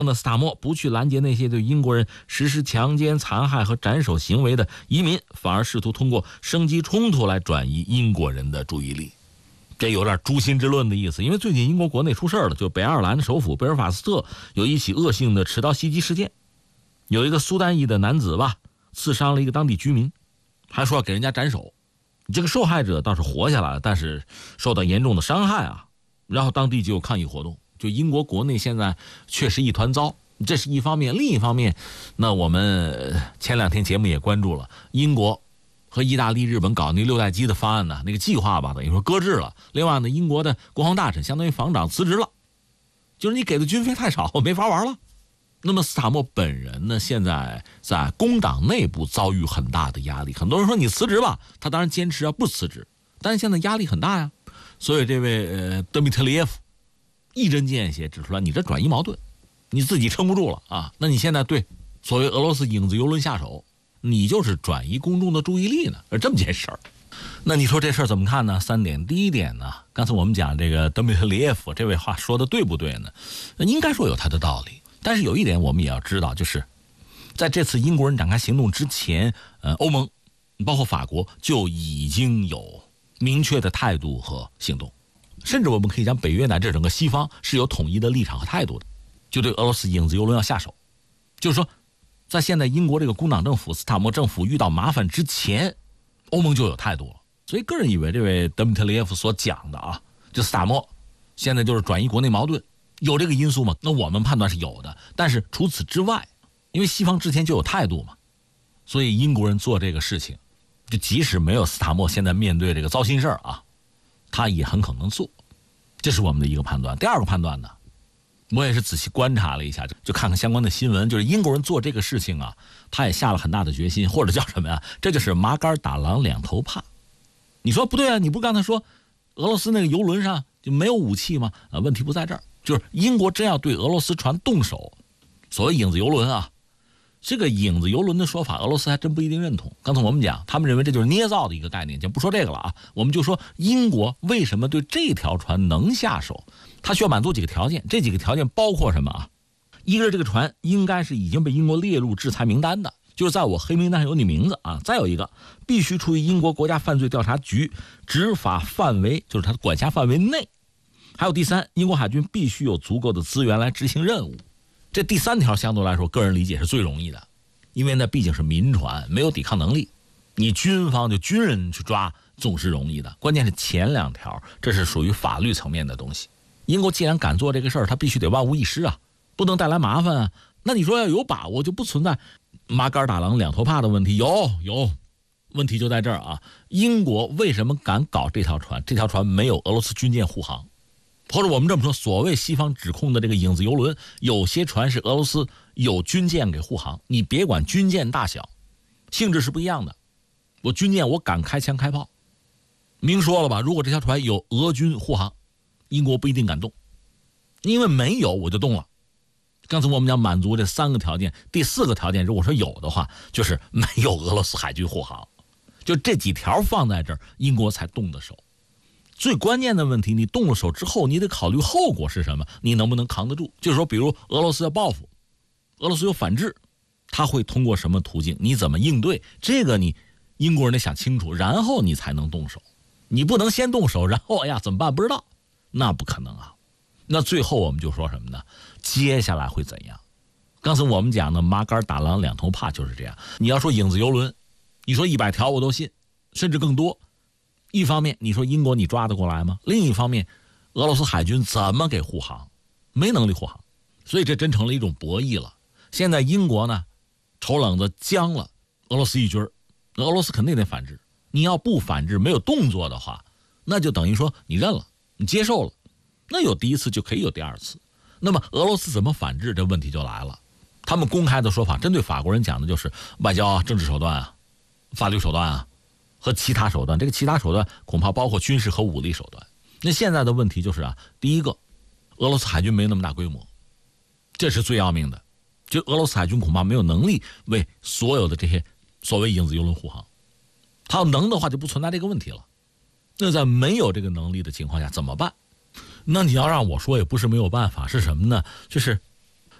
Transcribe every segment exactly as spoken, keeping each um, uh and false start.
那斯塔默不去拦截那些对英国人实施强奸、残害和斩首行为的移民，反而试图通过升级冲突来转移英国人的注意力。这有点诛心之论的意思，因为最近英国国内出事了，就北爱尔兰的首府贝尔法斯特有一起恶性的持刀袭击事件，有一个苏丹裔的男子吧，刺伤了一个当地居民，还说要给人家斩首。这个受害者倒是活下来了，但是受到严重的伤害啊。然后当地就有抗议活动，就英国国内现在确实一团糟，这是一方面。另一方面，那我们前两天节目也关注了英国和意大利、日本搞那六代机的方案呢，那个计划吧，等于说搁置了。另外呢，英国的国防大臣相当于防长辞职了，就是你给的军费太少，没法玩了。那么斯塔默本人呢，现在在工党内部遭遇很大的压力，很多人说你辞职吧，他当然坚持要不辞职，但是现在压力很大呀。所以这位呃德米特里耶夫一针见血指出来，你这转移矛盾，你自己撑不住了啊！那你现在对所谓俄罗斯影子游轮下手，你就是转移公众的注意力呢，是这么件事儿。那你说这事儿怎么看呢？三点，第一点呢，刚才我们讲这个德米特里耶夫这位话说的对不对呢？应该说有他的道理，但是有一点我们也要知道，就是在这次英国人展开行动之前，呃，欧盟包括法国就已经有明确的态度和行动，甚至我们可以讲北约乃至整个西方是有统一的立场和态度的，就对俄罗斯影子游轮要下手。就是说在现在英国这个工党政府、斯塔默政府遇到麻烦之前，欧盟就有态度了。所以个人以为这位德米特里耶夫所讲的啊，就斯塔默现在就是转移国内矛盾，有这个因素吗？那我们判断是有的，但是除此之外，因为西方之前就有态度嘛，所以英国人做这个事情，就即使没有斯塔默现在面对这个糟心事儿啊，他也很可能做，这是我们的一个判断。第二个判断呢，我也是仔细观察了一下，就看看相关的新闻，就是英国人做这个事情啊，他也下了很大的决心，或者叫什么呀？这就是麻杆打狼两头怕。你说不对啊，你不是刚才说俄罗斯那个游轮上就没有武器吗？啊，问题不在这儿，就是英国真要对俄罗斯船动手，所谓影子游轮啊，这个影子游轮的说法，俄罗斯还真不一定认同。刚才我们讲，他们认为这就是捏造的一个概念，就不说这个了啊。我们就说英国为什么对这条船能下手，它需要满足几个条件，这几个条件包括什么啊？一个是这个船应该是已经被英国列入制裁名单的，就是在我黑名单上有你名字啊。再有一个，必须处于英国国家犯罪调查局执法范围，就是它的管辖范围内。还有第三，英国海军必须有足够的资源来执行任务。这第三条相对来说，个人理解是最容易的，因为那毕竟是民船，没有抵抗能力。你军方就军人去抓总是容易的，关键是前两条，这是属于法律层面的东西。英国既然敢做这个事儿，他必须得万无一失啊，不能带来麻烦啊。那你说要有把握，就不存在麻杆打狼两头怕的问题。有有，问题就在这儿啊。英国为什么敢搞这条船？这条船没有俄罗斯军舰护航。或者我们这么说，所谓西方指控的这个影子游轮，有些船是俄罗斯有军舰给护航，你别管军舰大小，性质是不一样的。我军舰我敢开枪开炮，明说了吧，如果这条船有俄军护航，英国不一定敢动，因为没有我就动了。刚才我们讲满足这三个条件，第四个条件如果说有的话，就是没有俄罗斯海军护航，就这几条放在这儿，英国才动的手。最关键的问题，你动了手之后，你得考虑后果是什么，你能不能扛得住？就是说，比如俄罗斯要报复，俄罗斯有反制，他会通过什么途径？你怎么应对？这个你英国人得想清楚，然后你才能动手。你不能先动手，然后哎呀怎么办？不知道，那不可能啊。那最后我们就说什么呢？接下来会怎样？刚才我们讲的麻杆打狼两头怕就是这样。你要说影子游轮，你说一百条我都信，甚至更多。一方面你说英国你抓得过来吗？另一方面俄罗斯海军怎么给护航？没能力护航，所以这真成了一种博弈了。现在英国呢丑冷子僵了俄罗斯一军，俄罗斯肯定得反制。你要不反制，没有动作的话，那就等于说你认了，你接受了，那有第一次就可以有第二次。那么俄罗斯怎么反制，这问题就来了。他们公开的说法，针对法国人讲的就是外交啊、政治手段啊、法律手段啊和其他手段。这个其他手段恐怕包括军事和武力手段。那现在的问题就是啊，第一个，俄罗斯海军没那么大规模，这是最要命的。就俄罗斯海军恐怕没有能力为所有的这些所谓影子游轮护航。他要能的话，就不存在这个问题了。那在没有这个能力的情况下怎么办？那你要让我说，也不是没有办法，是什么呢？就是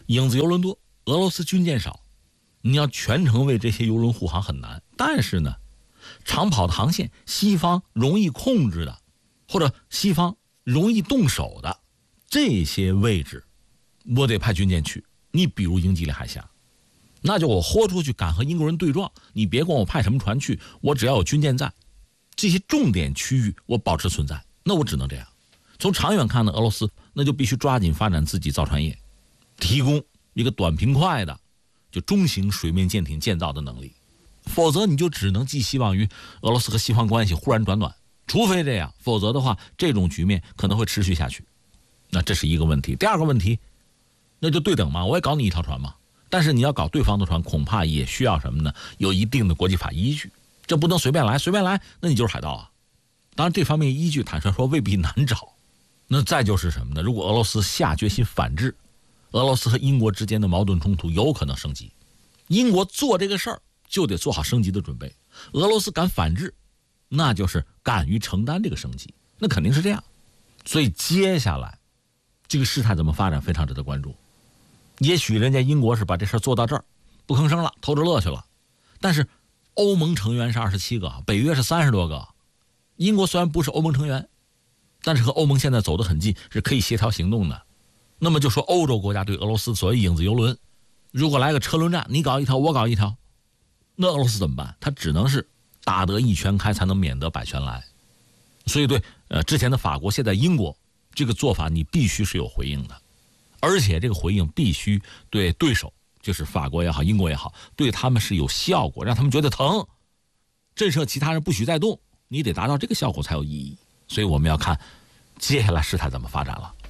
影子游轮多，俄罗斯军舰少，你要全程为这些游轮护航很难。但是呢，长跑的航线，西方容易控制的，或者西方容易动手的这些位置，我得派军舰去。你比如英吉利海峡，那就我豁出去敢和英国人对撞，你别管我派什么船去，我只要有军舰在，这些重点区域我保持存在，那我只能这样。从长远看呢，俄罗斯那就必须抓紧发展自己造船业，提供一个短平快的就中型水面舰艇建造的能力，否则你就只能寄希望于俄罗斯和西方关系忽然转暖，除非这样，否则的话这种局面可能会持续下去。那这是一个问题。第二个问题，那就对等嘛，我也搞你一条船嘛，但是你要搞对方的船，恐怕也需要什么呢？有一定的国际法依据，这不能随便来，随便来那你就是海盗啊。当然这方面依据坦率说未必难找。那再就是什么呢？如果俄罗斯下决心反制，俄罗斯和英国之间的矛盾冲突有可能升级，英国做这个事儿就得做好升级的准备。俄罗斯敢反制，那就是敢于承担这个升级，那肯定是这样。所以接下来这个事态怎么发展非常值得关注。也许人家英国是把这事儿做到这儿不吭声了，偷着乐去了，但是欧盟成员是二十七个，北约是三十多个，英国虽然不是欧盟成员，但是和欧盟现在走得很近，是可以协调行动的。那么就说欧洲国家对俄罗斯所谓影子游轮，如果来个车轮战，你搞一条我搞一条，那俄罗斯怎么办？他只能是打得一拳开，才能免得百拳来。所以对呃之前的法国，现在英国这个做法你必须是有回应的，而且这个回应必须对对手，就是法国也好英国也好，对他们是有效果，让他们觉得疼，震慑其他人不许再动，你得达到这个效果才有意义。所以我们要看接下来事态怎么发展了。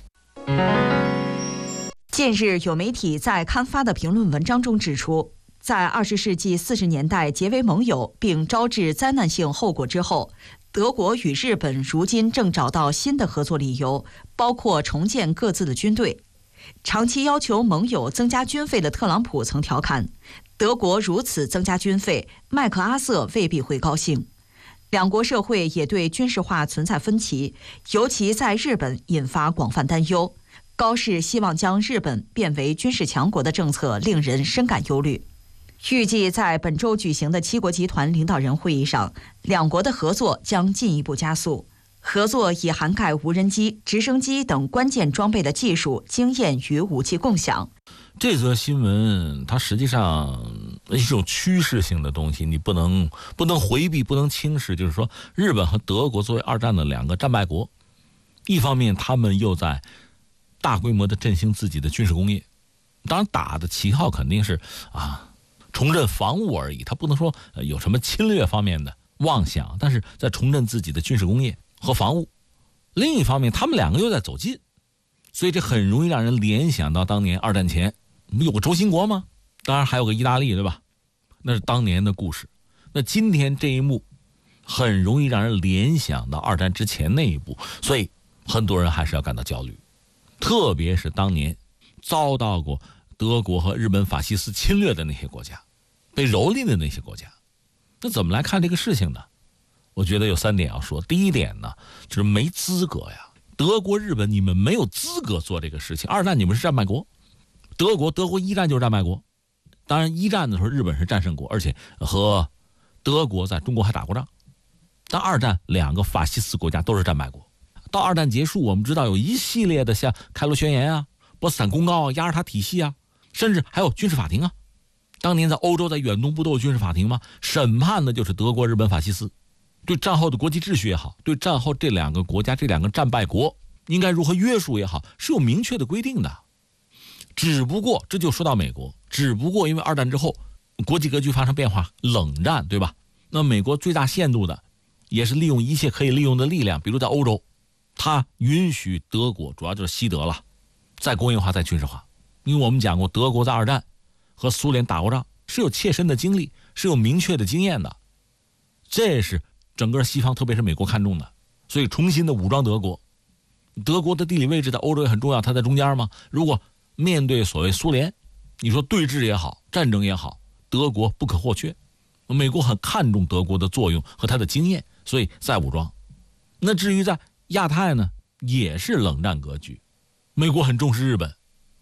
近日有媒体在刊发的评论文章中指出，在二十世纪四十年代结为盟友并招致灾难性后果之后，德国与日本如今正找到新的合作理由，包括重建各自的军队。长期要求盟友增加军费的特朗普曾调侃，德国如此增加军费，麦克阿瑟未必会高兴。两国社会也对军事化存在分歧，尤其在日本引发广泛担忧。高市希望将日本变为军事强国的政策令人深感忧虑。预计在本周举行的七国集团领导人会议上，两国的合作将进一步加速。合作已涵盖无人机、直升机等关键装备的技术、经验与武器共享。 这则新闻它实际上一种趋势性的东西，你不能不能回避，不能轻视。就是说，日本和德国作为二战的两个战败国，一方面他们又在大规模的振兴自己的军事工业，当然打的旗号肯定是啊重振防务而已，他不能说有什么侵略方面的妄想，但是在重振自己的军事工业和防务。另一方面他们两个又在走近，所以这很容易让人联想到当年二战前有个轴心国吗？当然还有个意大利，对吧？那是当年的故事。那今天这一幕很容易让人联想到二战之前那一步，所以很多人还是要感到焦虑，特别是当年遭到过德国和日本法西斯侵略的那些国家，被蹂躏的那些国家。那怎么来看这个事情呢？我觉得有三点要说。第一点呢，就是没资格呀。德国、日本，你们没有资格做这个事情。二战你们是战败国，德国，德国一战就是战败国。当然一战的时候日本是战胜国，而且和德国在中国还打过仗。但二战两个法西斯国家都是战败国。到二战结束，我们知道有一系列的像开罗宣言啊、波茨坦公告啊、雅尔塔体系啊，甚至还有军事法庭啊。当年在欧洲，在远东不都有军事法庭吗？审判的就是德国、日本、法西斯。对战后的国际秩序也好，对战后这两个国家、这两个战败国应该如何约束也好，是有明确的规定的。只不过这就说到美国，只不过因为二战之后国际格局发生变化，冷战，对吧？那美国最大限度的也是利用一切可以利用的力量，比如在欧洲，它允许德国，主要就是西德了，再工业化再军事化。因为我们讲过，德国在二战和苏联打过仗，是有切身的经历，是有明确的经验的，这是整个西方特别是美国看重的。所以重新的武装德国，德国的地理位置在欧洲也很重要，它在中间嘛。如果面对所谓苏联，你说对峙也好，战争也好，德国不可或缺。美国很看重德国的作用和它的经验，所以再武装。那至于在亚太呢，也是冷战格局。美国很重视日本，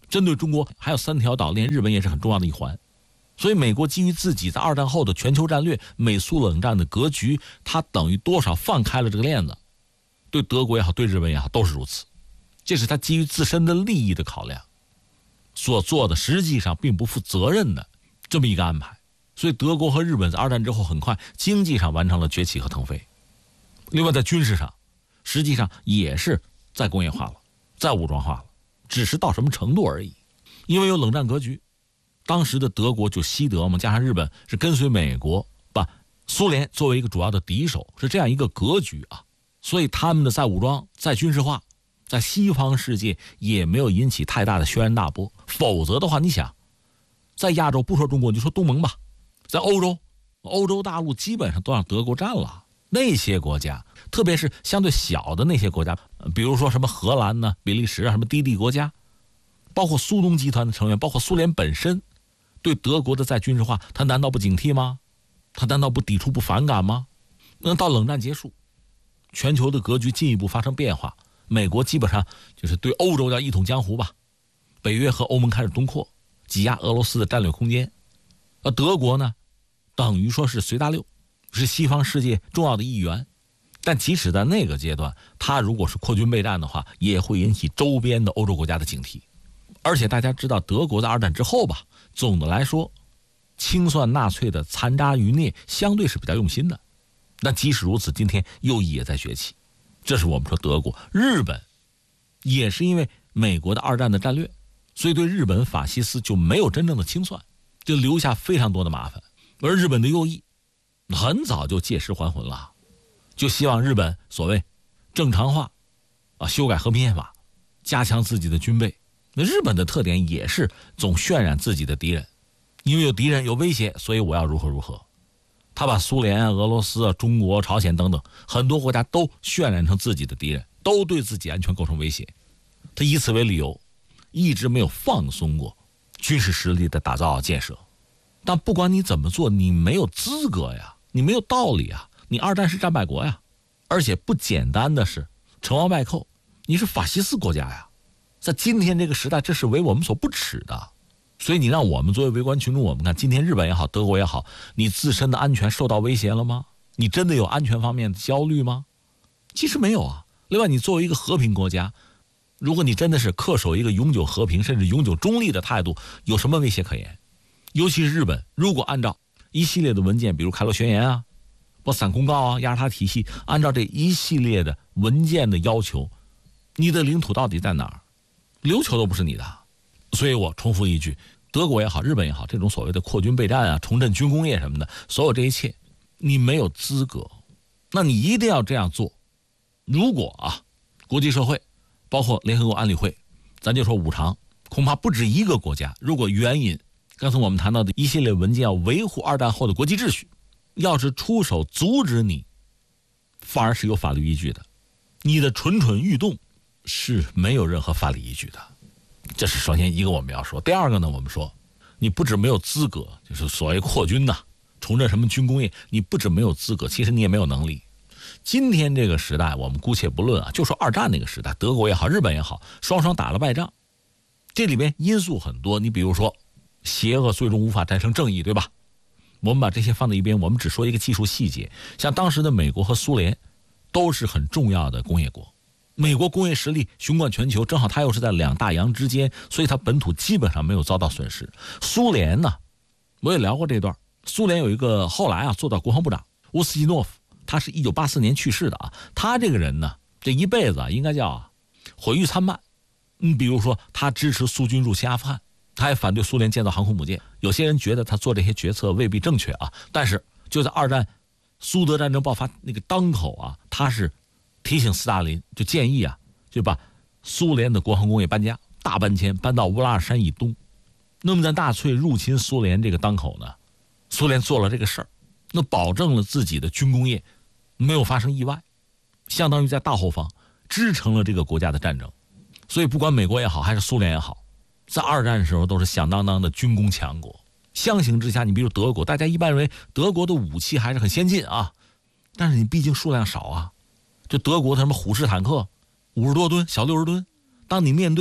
针对中国还有三条岛链，日本也是很重要的一环。所以美国基于自己在二战后的全球战略、美苏冷战的格局，它等于多少放开了这个链子，对德国也好，对日本也好，都是如此。这是他基于自身的利益的考量所做的，实际上并不负责任的这么一个安排。所以德国和日本在二战之后很快经济上完成了崛起和腾飞。另外在军事上，实际上也是再工业化了，再武装化了，只是到什么程度而已。因为有冷战格局，当时的德国就西德嘛，加上日本是跟随美国，把苏联作为一个主要的敌手，是这样一个格局啊。所以他们的再武装、再军事化，在西方世界也没有引起太大的轩然大波。否则的话，你想，在亚洲不说中国，你就说东盟吧，在欧洲，欧洲大陆基本上都让德国占了。那些国家，特别是相对小的那些国家，比如说什么荷兰呢、比利时啊，什么低地国家，包括苏东集团的成员，包括苏联本身，对德国的再军事化，他难道不警惕吗？他难道不抵触、不反感吗？那到冷战结束，全球的格局进一步发生变化，美国基本上就是对欧洲叫一统江湖吧，北约和欧盟开始东扩，挤压俄罗斯的战略空间。而德国呢，等于说是随大溜，是西方世界重要的一员。但即使在那个阶段，他如果是扩军备战的话，也会引起周边的欧洲国家的警惕。而且大家知道，德国在二战之后吧，总的来说清算纳粹的残渣余孽相对是比较用心的。但即使如此，今天又也在崛起。这是我们说德国。日本也是因为美国的二战的战略，所以对日本法西斯就没有真正的清算，就留下非常多的麻烦。而日本的右翼很早就借尸还魂了，就希望日本所谓正常化啊，修改和平宪法，加强自己的军备。那日本的特点也是总渲染自己的敌人，因为有敌人有威胁，所以我要如何如何。他把苏联、俄罗斯、中国、朝鲜等等很多国家都渲染成自己的敌人，都对自己安全构成威胁。他以此为理由，一直没有放松过军事实力的打造建设。但不管你怎么做，你没有资格呀，你没有道理啊，你二战是战败国呀，而且不简单的是成王败寇，你是法西斯国家呀。在今天这个时代，这是为我们所不耻的。所以你让我们作为围观群众，我们看今天日本也好，德国也好，你自身的安全受到威胁了吗？你真的有安全方面的焦虑吗？其实没有啊。另外，你作为一个和平国家，如果你真的是恪守一个永久和平甚至永久中立的态度，有什么威胁可言？尤其是日本，如果按照一系列的文件，比如开罗宣言啊、波茨坦公告啊、雅尔塔体系，按照这一系列的文件的要求，你的领土到底在哪儿？琉球都不是你的。所以我重复一句，德国也好，日本也好，这种所谓的扩军备战啊、重振军工业什么的，所有这一切你没有资格。那你一定要这样做。如果啊，国际社会包括联合国安理会，咱就说五常，恐怕不止一个国家，如果援引刚才我们谈到的一系列文件，要维护二战后的国际秩序，要是出手阻止你，反而是有法律依据的。你的蠢蠢欲动是没有任何法理依据的。这是首先一个我们要说。第二个呢，我们说你不止没有资格，就是所谓扩军呐、啊、重振什么军工业，你不止没有资格，其实你也没有能力。今天这个时代我们姑且不论啊，就说二战那个时代，德国也好，日本也好，双双打了败仗，这里面因素很多。你比如说邪恶最终无法战胜正义，对吧？我们把这些放在一边，我们只说一个技术细节。像当时的美国和苏联都是很重要的工业国，美国工业实力雄冠全球，正好它又是在两大洋之间，所以它本土基本上没有遭到损失。苏联呢，我也聊过这段，苏联有一个后来啊做到国防部长乌斯基诺夫，他是一九八四年去世的啊。他这个人呢，这一辈子啊应该叫啊毁誉参半。嗯，比如说他支持苏军入侵阿富汗，他也反对苏联建造航空母舰。有些人觉得他做这些决策未必正确啊，但是就在二战苏德战争爆发那个当口啊，他是提醒斯大林，就建议啊，就把苏联的国防工业搬家，大搬迁，搬到乌拉尔山以东。那么在纳粹入侵苏联这个当口呢，苏联做了这个事儿，那保证了自己的军工业没有发生意外，相当于在大后方支撑了这个国家的战争。所以不管美国也好，还是苏联也好，在二战的时候都是响当当的军工强国。相形之下，你比如德国，大家一般认为德国的武器还是很先进啊，但是你毕竟数量少啊。就德国的什么虎式坦克五十多吨，小六十吨，当你面对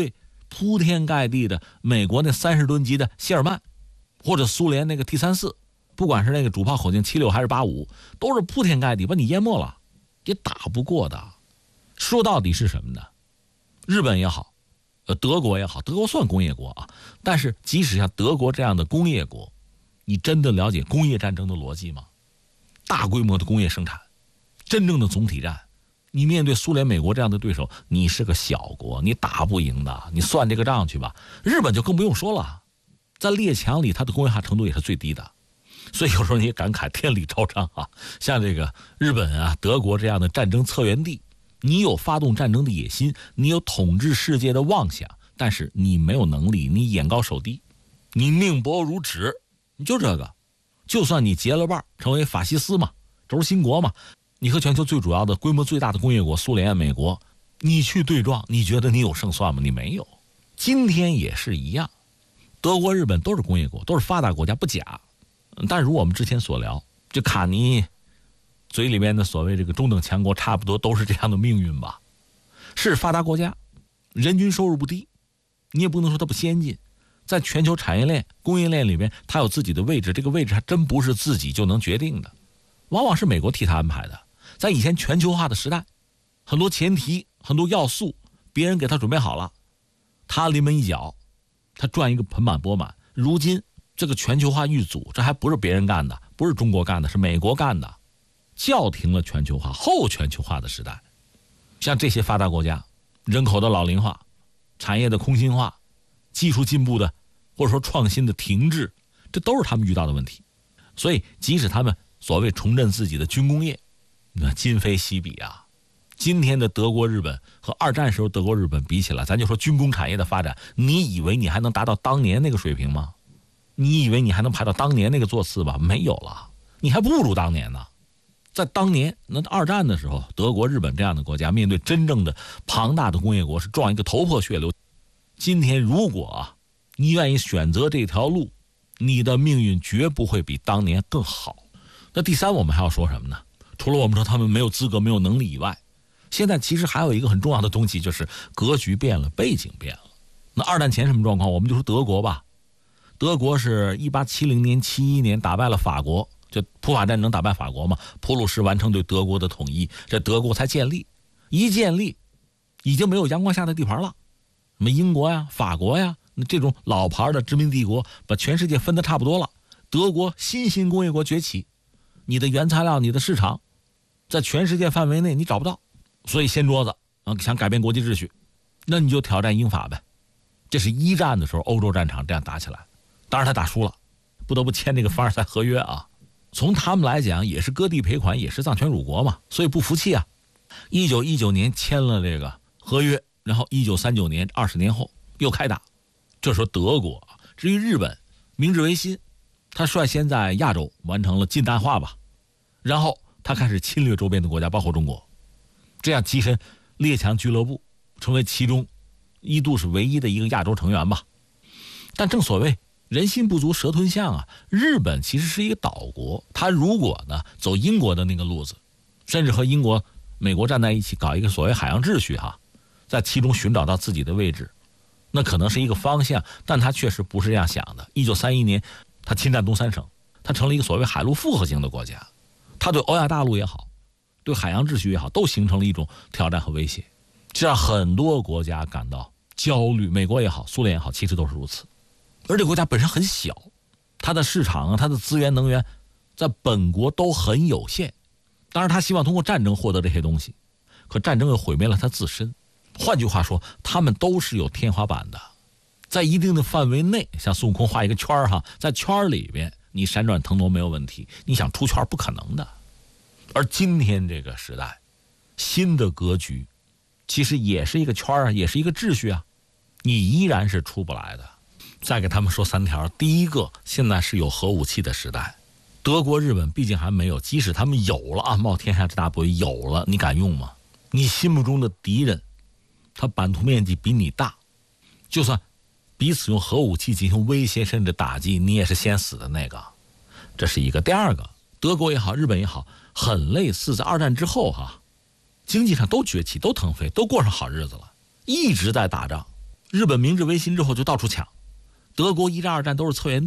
铺天盖地的美国那三十吨级的谢尔曼，或者苏联那个 T 三十四，不管是那个主炮口径七六还是八五，都是铺天盖地把你淹没了，也打不过的。说到底是什么呢？日本也好，呃，德国也好，德国算工业国啊，但是即使像德国这样的工业国，你真的了解工业战争的逻辑吗？大规模的工业生产，真正的总体战，你面对苏联、美国这样的对手，你是个小国，你打不赢的，你算这个账去吧。日本就更不用说了，在列强里它的工业化程度也是最低的，所以有时候你也感慨天理昭彰啊。像这个日本啊、德国这样的战争策源地，你有发动战争的野心，你有统治世界的妄想，但是你没有能力，你眼高手低，你命薄如纸，你就这个。就算你结了伴成为法西斯嘛，轴心国嘛，你和全球最主要的规模最大的工业国苏联、美国，你去对撞，你觉得你有胜算吗？你没有。今天也是一样，德国、日本都是工业国，都是发达国家，不假。但如我们之前所聊，这卡尼嘴里面的所谓这个中等强国，差不多都是这样的命运吧。是发达国家，人均收入不低，你也不能说它不先进，在全球产业链、供应链里面，它有自己的位置，这个位置还真不是自己就能决定的，往往是美国替他安排的。在以前全球化的时代，很多前提、很多要素，别人给他准备好了，他临门一脚，他赚一个盆满钵满。如今这个全球化遇阻，这还不是别人干的，不是中国干的，是美国干的，叫停了全球化、后全球化的时代。像这些发达国家，人口的老龄化、产业的空心化、技术进步的或者说创新的停滞，这都是他们遇到的问题。所以即使他们所谓重振自己的军工业，那今非昔比啊。今天的德国、日本和二战时候德国、日本比起来，咱就说军工产业的发展，你以为你还能达到当年那个水平吗？你以为你还能排到当年那个座次吧？没有了，你还不如当年呢。在当年那二战的时候，德国、日本这样的国家面对真正的庞大的工业国，是撞一个头破血流。今天如果啊，你愿意选择这条路，你的命运绝不会比当年更好。那第三，我们还要说什么呢？除了我们说他们没有资格、没有能力以外，现在其实还有一个很重要的东西，就是格局变了，背景变了。那二战前什么状况？我们就说德国吧。德国是一八七零年、七一年打败了法国，就普法战争打败法国嘛，普鲁士完成对德国的统一，这德国才建立。一建立，已经没有阳光下的地盘了。什么英国呀、法国呀，这种老牌的殖民帝国把全世界分得差不多了。德国新兴工业国崛起，你的原材料、你的市场，在全世界范围内你找不到，所以掀桌子啊，想改变国际秩序，那你就挑战英法呗。这是一战的时候欧洲战场这样打起来，当然他打输了，不得不签这个凡尔赛合约啊。从他们来讲，也是割地赔款，也是丧权辱国嘛，所以不服气啊。一九一九年签了这个合约，然后一九三九年二十年后又开打。这时候德国，至于日本，明治维新，他率先在亚洲完成了近代化吧，然后他开始侵略周边的国家，包括中国，这样跻身列强俱乐部，成为其中一度是唯一的一个亚洲成员吧。但正所谓人心不足蛇吞象啊，日本其实是一个岛国，他如果呢走英国的那个路子，甚至和英国、美国站在一起搞一个所谓海洋秩序哈，在其中寻找到自己的位置，那可能是一个方向，但他确实不是这样想的。一九三一年他侵占东三省，他成了一个所谓海陆复合型的国家，他对欧亚大陆也好，对海洋秩序也好，都形成了一种挑战和威胁，这让很多国家感到焦虑。美国也好，苏联也好，其实都是如此。而这国家本身很小，它的市场啊，它的资源能源在本国都很有限，当然他希望通过战争获得这些东西，可战争又毁灭了他自身。换句话说，他们都是有天花板的，在一定的范围内，像孙悟空画一个圈哈，在圈里边你闪转腾挪没有问题，你想出圈不可能的。而今天这个时代，新的格局其实也是一个圈啊，也是一个秩序啊，你依然是出不来的。再给他们说三条。第一个，现在是有核武器的时代，德国、日本毕竟还没有，即使他们有了啊，冒天下之大不韪，有了，你敢用吗？你心目中的敌人，他版图面积比你大，就算彼此用核武器进行威胁甚至打击，你也是先死的那个。这是一个。第二个，德国也好，日本也好，很类似，在二战之后哈，经济上都崛起，都腾飞，都过上好日子了，一直在打仗。 日本明治维新之后就到处抢，德国一战、二战都是策源地。